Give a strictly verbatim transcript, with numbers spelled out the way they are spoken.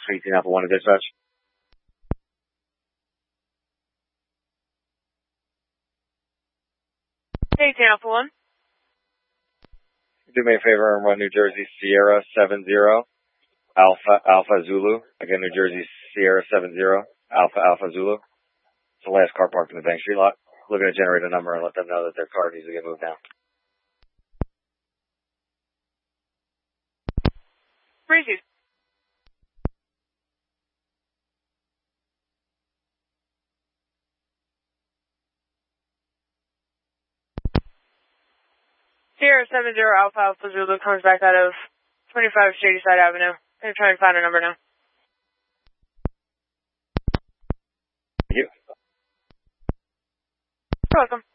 eighteen Alpha one to dispatch. eighteen Alpha one. Do me a favor and run New Jersey Sierra seven zero Alpha Alpha Zulu. Again, New Jersey Sierra seven zero Alpha Alpha Zulu. It's the last car parked in the Bank Street lot. Looking to generate a number and let them know that their car needs to get moved down. Breezy. Sierra seven zero Alpha Alpha Zulu comes back out of twenty-five Shadyside Avenue. I'm trying to find a number now. Thank you. You're welcome.